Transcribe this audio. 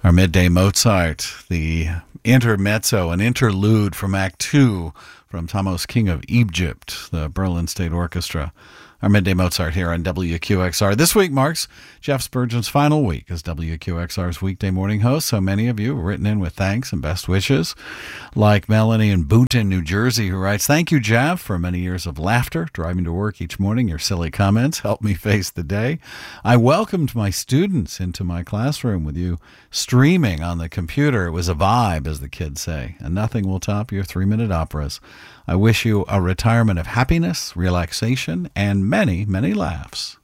Our midday Mozart, the intermezzo, an interlude from Act 2 from Thamos, King of Egypt, the Berlin State Orchestra. Our midday Mozart here on WQXR. This week marks Jeff Spurgeon's final week as WQXR's weekday morning host. So many of you have written in with thanks and best wishes, like Melanie in Boonton, New Jersey, who writes, "Thank you, Jeff, for many years of laughter driving to work each morning. Your silly comments help me face the day. I welcomed my students into my classroom with you streaming on the computer. It was a vibe, as the kids say, and nothing will top your 3-minute operas. I wish you a retirement of happiness, relaxation, and many, many laughs."